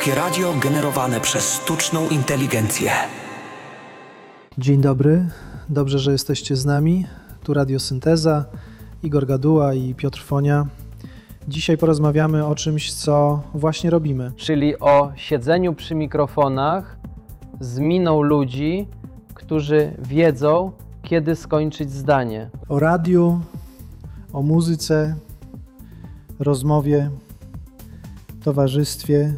Polskie radio generowane przez sztuczną inteligencję. Dzień dobry, dobrze, że jesteście z nami. Tu Radiosynteza, Igor Gaduła i Piotr Fonia. Dzisiaj porozmawiamy o czymś, co właśnie robimy. Czyli o siedzeniu przy mikrofonach z miną ludzi, którzy wiedzą, kiedy skończyć zdanie. O radiu, o muzyce, rozmowie, towarzystwie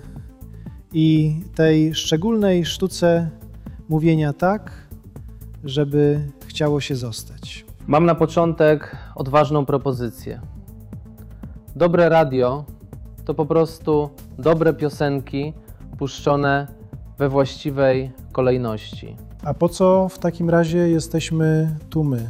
i tej szczególnej sztuce mówienia tak, żeby chciało się zostać. Mam na początek odważną propozycję. Dobre radio to po prostu dobre piosenki puszczone we właściwej kolejności. A po co w takim razie jesteśmy tu my?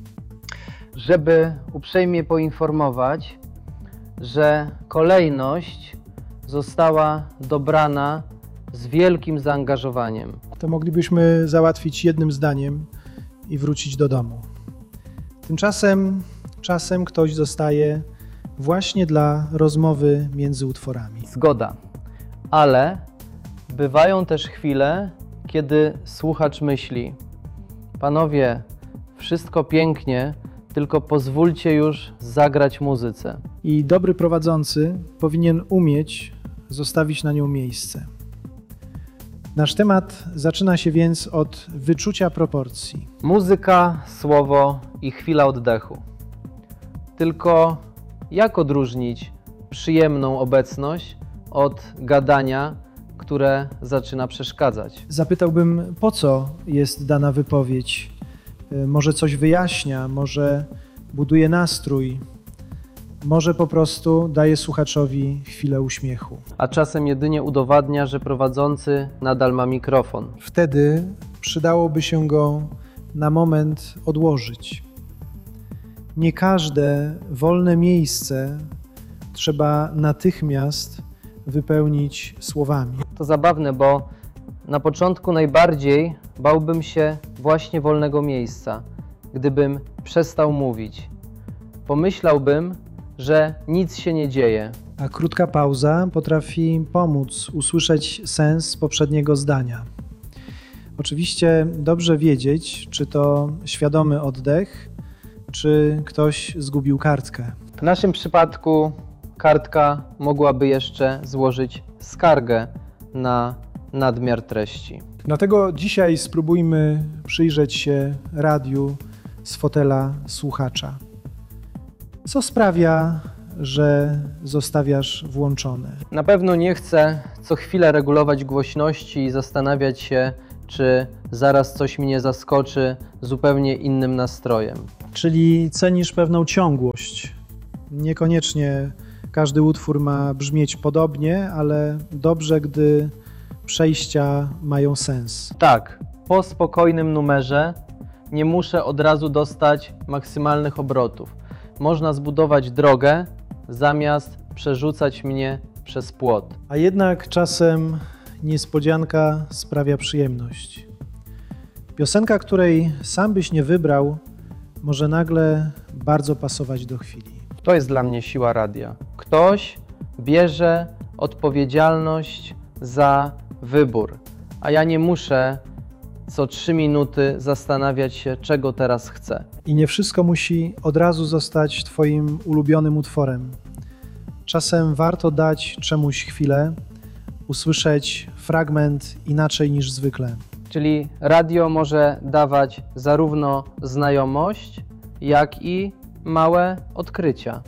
Żeby uprzejmie poinformować, że kolejność została dobrana z wielkim zaangażowaniem. To moglibyśmy załatwić jednym zdaniem i wrócić do domu. Tymczasem czasem ktoś zostaje właśnie dla rozmowy między utworami. Zgoda, ale bywają też chwile, kiedy słuchacz myśli: panowie, wszystko pięknie, tylko pozwólcie już zagrać muzyce. I dobry prowadzący powinien umieć zostawić na nią miejsce. Nasz temat zaczyna się więc od wyczucia proporcji. Muzyka, słowo i chwila oddechu. Tylko jak odróżnić przyjemną obecność od gadania, które zaczyna przeszkadzać? Zapytałbym, po co jest dana wypowiedź? Może coś wyjaśnia, może buduje nastrój, może po prostu daje słuchaczowi chwilę uśmiechu. A czasem jedynie udowadnia, że prowadzący nadal ma mikrofon. Wtedy przydałoby się go na moment odłożyć. Nie każde wolne miejsce trzeba natychmiast wypełnić słowami. To zabawne, bo na początku najbardziej bałbym się właśnie wolnego miejsca, gdybym przestał mówić. Pomyślałbym, że nic się nie dzieje. A krótka pauza potrafi pomóc usłyszeć sens poprzedniego zdania. Oczywiście dobrze wiedzieć, czy to świadomy oddech, czy ktoś zgubił kartkę. W naszym przypadku kartka mogłaby jeszcze złożyć skargę na nadmiar treści. Dlatego dzisiaj spróbujmy przyjrzeć się radiu z fotela słuchacza. Co sprawia, że zostawiasz włączone? Na pewno nie chcę co chwilę regulować głośności i zastanawiać się, czy zaraz coś mnie zaskoczy zupełnie innym nastrojem. Czyli cenisz pewną ciągłość. Niekoniecznie każdy utwór ma brzmieć podobnie, ale dobrze, gdy przejścia mają sens. Tak, po spokojnym numerze nie muszę od razu dostać maksymalnych obrotów. Można zbudować drogę, zamiast przerzucać mnie przez płot. A jednak czasem niespodzianka sprawia przyjemność. Piosenka, której sam byś nie wybrał, może nagle bardzo pasować do chwili. To jest dla mnie siła radia. Ktoś bierze odpowiedzialność za wybór, a ja nie muszę co 3 minuty zastanawiać się, czego teraz chcę. I nie wszystko musi od razu zostać twoim ulubionym utworem. Czasem warto dać czemuś chwilę, usłyszeć fragment inaczej niż zwykle. Czyli radio może dawać zarówno znajomość, jak i małe odkrycia.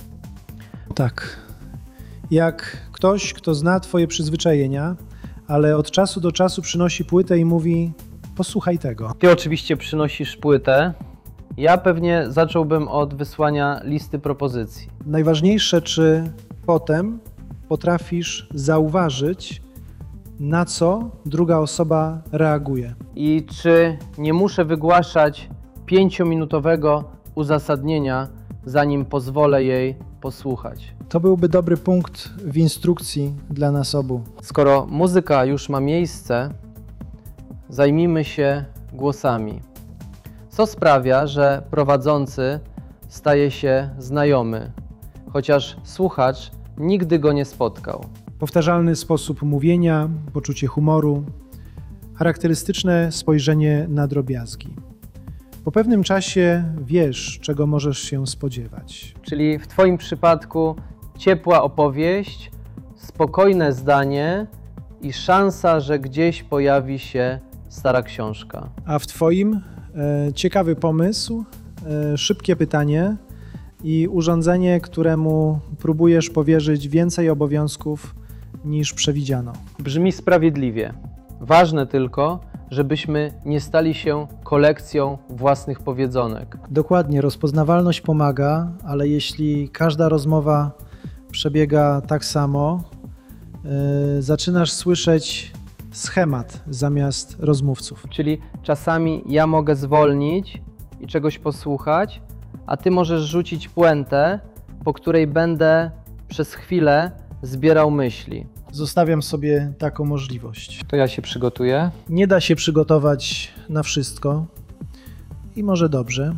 Tak. Jak ktoś, kto zna twoje przyzwyczajenia, ale od czasu do czasu przynosi płytę i mówi: posłuchaj tego. Ty oczywiście przynosisz płytę. Ja pewnie zacząłbym od wysłania listy propozycji. Najważniejsze, czy potem potrafisz zauważyć, na co druga osoba reaguje. I czy nie muszę wygłaszać 5-minutowego uzasadnienia, zanim pozwolę jej posłuchać. To byłby dobry punkt w instrukcji dla nas obu. Skoro muzyka już ma miejsce, zajmijmy się głosami. Co sprawia, że prowadzący staje się znajomy, chociaż słuchacz nigdy go nie spotkał. Powtarzalny sposób mówienia, poczucie humoru, charakterystyczne spojrzenie na drobiazgi. Po pewnym czasie wiesz, czego możesz się spodziewać. Czyli w Twoim przypadku ciepła opowieść, spokojne zdanie i szansa, że gdzieś pojawi się stara książka. A w Twoim ciekawy pomysł, szybkie pytanie i urządzenie, któremu próbujesz powierzyć więcej obowiązków niż przewidziano. Brzmi sprawiedliwie. Ważne tylko, żebyśmy nie stali się kolekcją własnych powiedzonek. Dokładnie, rozpoznawalność pomaga, ale jeśli każda rozmowa przebiega tak samo, zaczynasz słyszeć schemat zamiast rozmówców. Czyli czasami ja mogę zwolnić i czegoś posłuchać, a Ty możesz rzucić puentę, po której będę przez chwilę zbierał myśli. Zostawiam sobie taką możliwość. To ja się przygotuję. Nie da się przygotować na wszystko i może dobrze.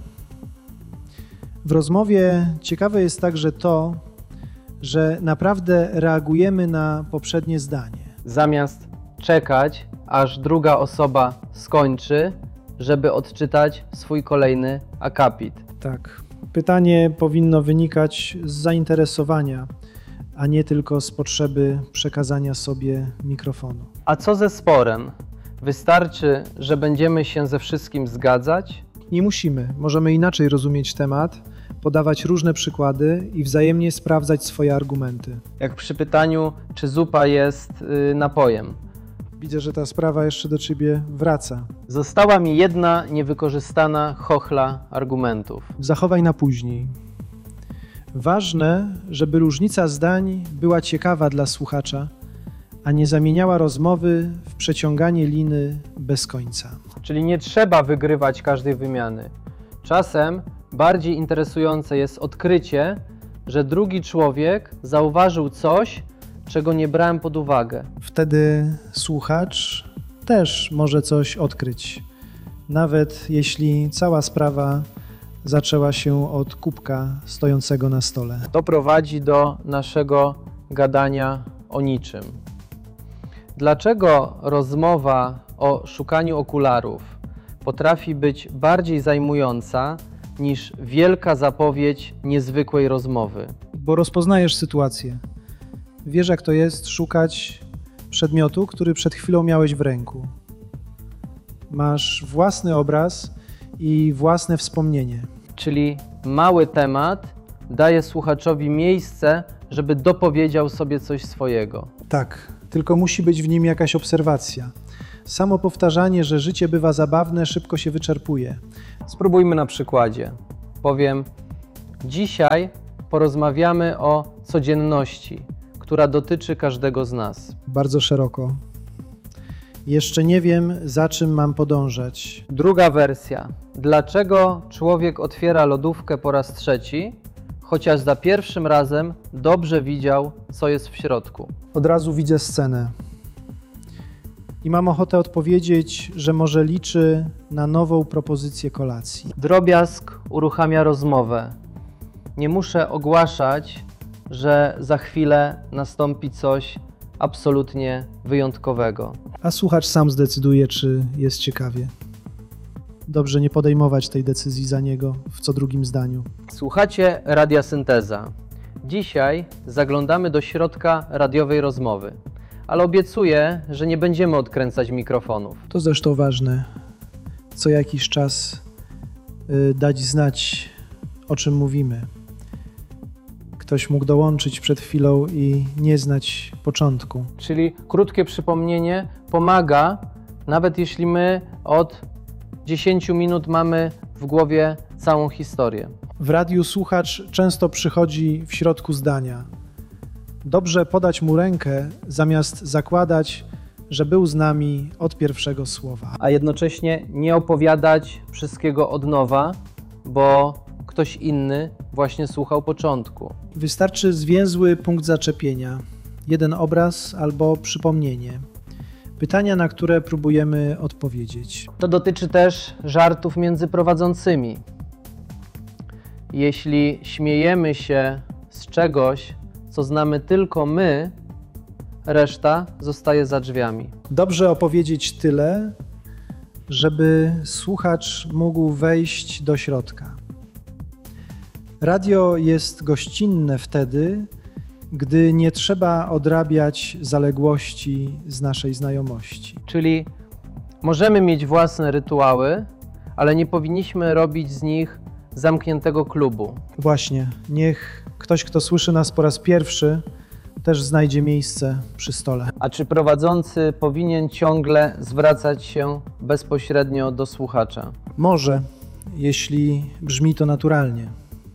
W rozmowie ciekawe jest także to, że naprawdę reagujemy na poprzednie zdanie. Zamiast czekać, aż druga osoba skończy, żeby odczytać swój kolejny akapit. Tak. Pytanie powinno wynikać z zainteresowania, a nie tylko z potrzeby przekazania sobie mikrofonu. A co ze sporem? Wystarczy, że będziemy się ze wszystkim zgadzać? Nie musimy. Możemy inaczej rozumieć temat, podawać różne przykłady i wzajemnie sprawdzać swoje argumenty. Jak przy pytaniu, czy zupa jest napojem. Widzę, że ta sprawa jeszcze do Ciebie wraca. Została mi jedna niewykorzystana chochla argumentów. Zachowaj na później. Ważne, żeby różnica zdań była ciekawa dla słuchacza, a nie zamieniała rozmowy w przeciąganie liny bez końca. Czyli nie trzeba wygrywać każdej wymiany. Czasem bardziej interesujące jest odkrycie, że drugi człowiek zauważył coś, czego nie brałem pod uwagę. Wtedy słuchacz też może coś odkryć, nawet jeśli cała sprawa zaczęła się od kubka stojącego na stole. To prowadzi do naszego gadania o niczym. Dlaczego rozmowa o szukaniu okularów potrafi być bardziej zajmująca niż wielka zapowiedź niezwykłej rozmowy? Bo rozpoznajesz sytuację. Wiesz, jak to jest szukać przedmiotu, który przed chwilą miałeś w ręku. Masz własny obraz i własne wspomnienie. Czyli mały temat daje słuchaczowi miejsce, żeby dopowiedział sobie coś swojego. Tak, tylko musi być w nim jakaś obserwacja. Samo powtarzanie, że życie bywa zabawne, szybko się wyczerpuje. Spróbujmy na przykładzie. Powiem, dzisiaj porozmawiamy o codzienności, która dotyczy każdego z nas. Bardzo szeroko. Jeszcze nie wiem, za czym mam podążać. Druga wersja. Dlaczego człowiek otwiera lodówkę po raz trzeci, chociaż za pierwszym razem dobrze widział, co jest w środku? Od razu widzę scenę. I mam ochotę odpowiedzieć, że może liczy na nową propozycję kolacji. Drobiazg uruchamia rozmowę. Nie muszę ogłaszać, że za chwilę nastąpi coś absolutnie wyjątkowego. A słuchacz sam zdecyduje, czy jest ciekawie. Dobrze nie podejmować tej decyzji za niego w co drugim zdaniu. Słuchacie Radia Synteza. Dzisiaj zaglądamy do środka radiowej rozmowy, ale obiecuję, że nie będziemy odkręcać mikrofonów. To zresztą ważne. Co jakiś czas dać znać, o czym mówimy. Ktoś mógł dołączyć przed chwilą i nie znać początku. Czyli krótkie przypomnienie pomaga, nawet jeśli my od 10 minut mamy w głowie całą historię. W radiu słuchacz często przychodzi w środku zdania. Dobrze podać mu rękę, zamiast zakładać, że był z nami od pierwszego słowa. A jednocześnie nie opowiadać wszystkiego od nowa, bo ktoś inny właśnie słuchał początku. Wystarczy zwięzły punkt zaczepienia, jeden obraz albo przypomnienie. Pytania, na które próbujemy odpowiedzieć. To dotyczy też żartów między prowadzącymi. Jeśli śmiejemy się z czegoś, co znamy tylko my, reszta zostaje za drzwiami. Dobrze opowiedzieć tyle, żeby słuchacz mógł wejść do środka. Radio jest gościnne wtedy, gdy nie trzeba odrabiać zaległości z naszej znajomości. Czyli możemy mieć własne rytuały, ale nie powinniśmy robić z nich zamkniętego klubu. Właśnie, niech ktoś, kto słyszy nas po raz pierwszy, też znajdzie miejsce przy stole. A czy prowadzący powinien ciągle zwracać się bezpośrednio do słuchacza? Może, jeśli brzmi to naturalnie.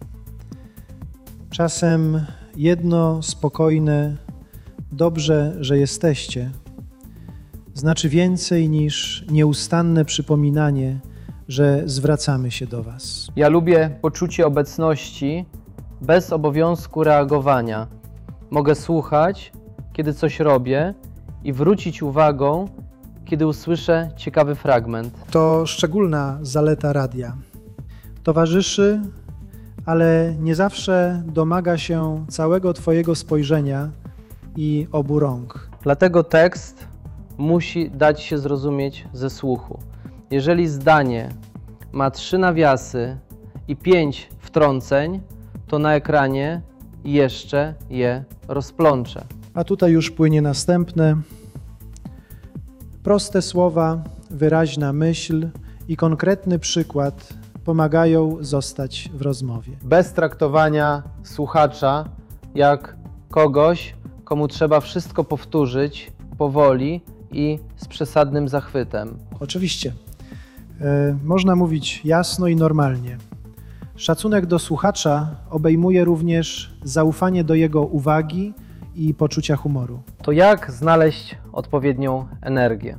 Czasem jedno spokojne, dobrze, że jesteście, znaczy więcej niż nieustanne przypominanie, że zwracamy się do Was. Ja lubię poczucie obecności bez obowiązku reagowania. Mogę słuchać, kiedy coś robię i wrócić uwagą, kiedy usłyszę ciekawy fragment. To szczególna zaleta radia. Towarzyszy, ale nie zawsze domaga się całego Twojego spojrzenia i obu rąk. Dlatego tekst musi dać się zrozumieć ze słuchu. Jeżeli zdanie ma 3 nawiasy i 5 wtrąceń, to na ekranie jeszcze je rozplączę. A tutaj już płynie następne. Proste słowa, wyraźna myśl i konkretny przykład pomagają zostać w rozmowie. Bez traktowania słuchacza jak kogoś, komu trzeba wszystko powtórzyć powoli i z przesadnym zachwytem. Oczywiście, można mówić jasno i normalnie. Szacunek do słuchacza obejmuje również zaufanie do jego uwagi i poczucia humoru. To jak znaleźć odpowiednią energię?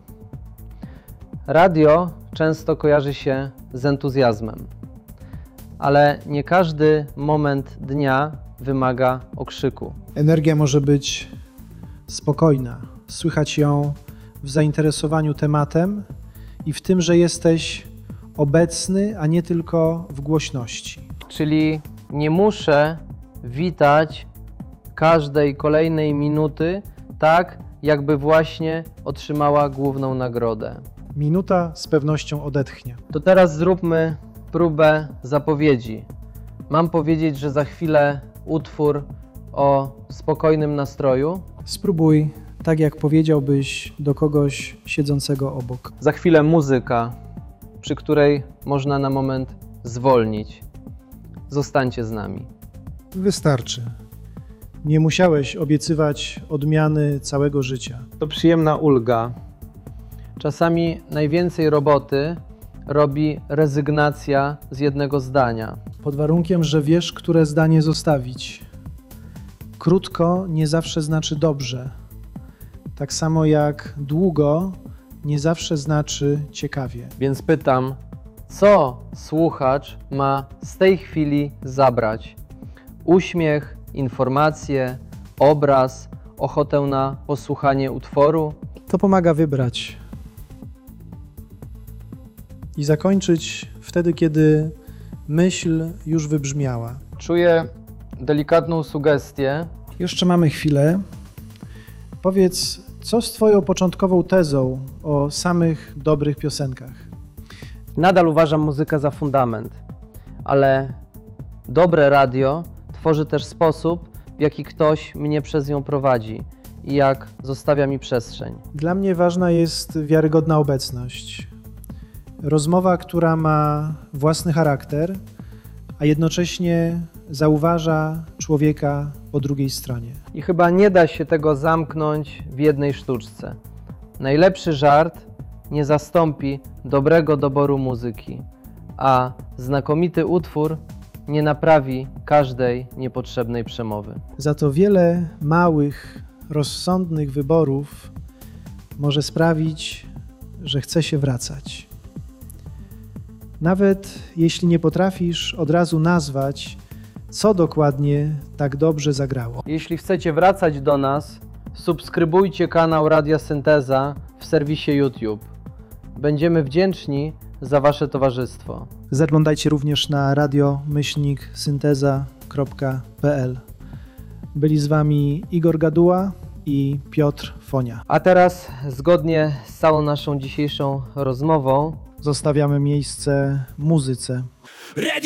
Radio często kojarzy się z entuzjazmem, ale nie każdy moment dnia wymaga okrzyku. Energia może być spokojna. Słychać ją w zainteresowaniu tematem i w tym, że jesteś obecny, a nie tylko w głośności. Czyli nie muszę witać każdej kolejnej minuty tak, jakby właśnie otrzymała główną nagrodę. Minuta z pewnością odetchnie. To teraz zróbmy próbę zapowiedzi. Mam powiedzieć, że za chwilę utwór o spokojnym nastroju. Spróbuj, tak jak powiedziałbyś do kogoś siedzącego obok. Za chwilę muzyka, przy której można na moment zwolnić. Zostańcie z nami. Wystarczy. Nie musiałeś obiecywać odmiany całego życia. To przyjemna ulga. Czasami najwięcej roboty robi rezygnacja z jednego zdania. Pod warunkiem, że wiesz, które zdanie zostawić. Krótko nie zawsze znaczy dobrze. Tak samo jak długo nie zawsze znaczy ciekawie. Więc pytam, co słuchacz ma z tej chwili zabrać? Uśmiech, informacje, obraz, ochotę na posłuchanie utworu? To pomaga wybrać. I zakończyć wtedy, kiedy myśl już wybrzmiała. Czuję delikatną sugestię. Jeszcze mamy chwilę. Powiedz, co z Twoją początkową tezą o samych dobrych piosenkach? Nadal uważam muzykę za fundament, ale dobre radio tworzy też sposób, w jaki ktoś mnie przez nią prowadzi i jak zostawia mi przestrzeń. Dla mnie ważna jest wiarygodna obecność. Rozmowa, która ma własny charakter, a jednocześnie zauważa człowieka po drugiej stronie. I chyba nie da się tego zamknąć w jednej sztuczce. Najlepszy żart nie zastąpi dobrego doboru muzyki, a znakomity utwór nie naprawi każdej niepotrzebnej przemowy. Za to wiele małych, rozsądnych wyborów może sprawić, że chce się wracać. Nawet jeśli nie potrafisz od razu nazwać, co dokładnie tak dobrze zagrało. Jeśli chcecie wracać do nas, subskrybujcie kanał Radia Synteza w serwisie YouTube. Będziemy wdzięczni za Wasze towarzystwo. Zaglądajcie również na radio-synteza.pl. Byli z wami Igor Gaduła i Piotr Fonia. A teraz, zgodnie z całą naszą dzisiejszą rozmową, Zostawiamy miejsce muzyce.